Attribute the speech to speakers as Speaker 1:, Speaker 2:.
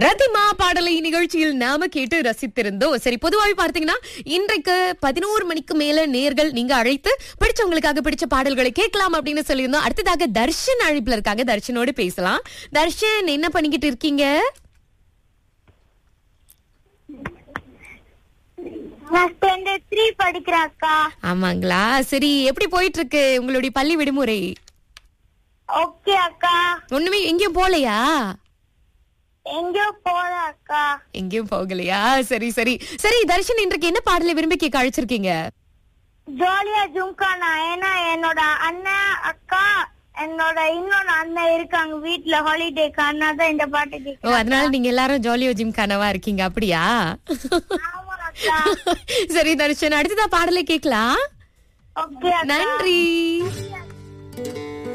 Speaker 1: ரத்திமா பாடலை நிகழ்ச்சியில் நாம கேட்டு ரசித்திருந்தோம். சரி, பொதுவாக பார்த்தீங்கன்னா இன்றைக்கு 11 மணிக்கு மேல நேர்கள் நீங்க அழைத்து பிடிச்சவங்களுக்காக பிடிச்ச பாடல்களை கேட்கலாம் அப்படின்னு சொல்லியிருந்தோம். அடுத்ததாக தர்ஷன் அழைப்புல இருக்காங்க. தர்ஷனோடு பேசலாம். தர்ஷன், என்ன பண்ணிக்கிட்டு இருக்கீங்க?
Speaker 2: படிக்கிறாக்கா.
Speaker 1: ஆமாங்களா? சரி, எப்படி போயிட்டு இருக்கு உங்களுடைய பள்ளி விடுமுறை?
Speaker 2: ஓகே அக்கா.
Speaker 1: ஒண்ணுமே எங்கேயும் போலையா?
Speaker 2: எங்கேயும் போல அக்கா.
Speaker 1: எங்கேயும் போகலையா? சரி சரி சரி தர்ஷன், இன்றைக்கு என்ன பாடலை விரும்பி கேட்க அழைச்சிருக்கீங்க?
Speaker 2: ஜாலியா ஜும்கானா. ஏன்னா என்னோட அண்ணன் அக்கா என்னோட இன்னொரு அண்ணன் இருக்காங்க வீட்டுல ஹாலிடேக்கு. அண்ணா தான் இந்த பாட்டு கேட்க.
Speaker 1: அதனால நீங்க எல்லாரும் ஜாலியோ ஜிம் கனவா இருக்கீங்க, அப்படியா? சரி தர்ஷன், அடுத்ததா பாடலை கேட்கலாம்.
Speaker 2: ஓகே,
Speaker 1: நன்றி.